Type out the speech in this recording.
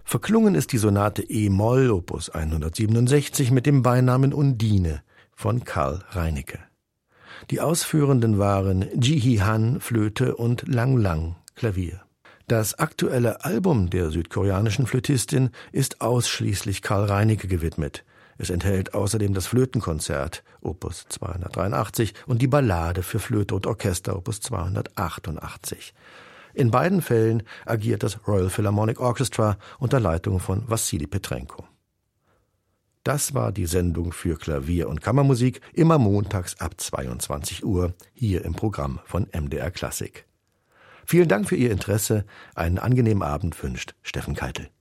Verklungen ist die Sonate e-Moll Opus 167 mit dem Beinamen Undine von Carl Reinecke. Die Ausführenden waren Ji-hee Han, Flöte und Lang Lang, Klavier. Das aktuelle Album der südkoreanischen Flötistin ist ausschließlich Carl Reinecke gewidmet. Es enthält außerdem das Flötenkonzert, Opus 283, und die Ballade für Flöte und Orchester, Opus 288. In beiden Fällen agiert das Royal Philharmonic Orchestra unter Leitung von Wassili Petrenko. Das war die Sendung für Klavier und Kammermusik, immer montags ab 22 Uhr, hier im Programm von MDR Klassik. Vielen Dank für Ihr Interesse. Einen angenehmen Abend wünscht Steffen Keitel.